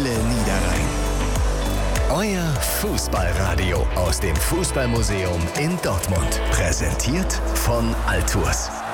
Welle Niederrhein. Euer Fußballradio aus dem Fußballmuseum in Dortmund. Präsentiert von Altours.